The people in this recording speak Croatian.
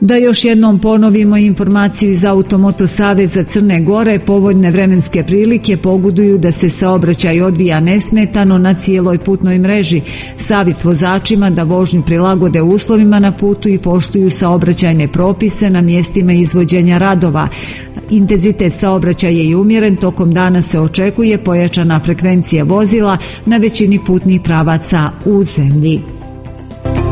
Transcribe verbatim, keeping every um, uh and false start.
Da još jednom ponovimo informaciju iz Automoto Saveza Crne Gore, povoljne vremenske prilike pogoduju da se saobraćaj odvija nesmetano na cijeloj putnoj mreži. Savjet vozačima da vožnju prilagode uslovima na putu i poštuju saobraćajne propise na mjestima izvođenja radova. Intenzitet saobraćaja je umjeren, tokom dana se očekuje pojačana frekvencija vozila na većini putnih pravaca u zemlji.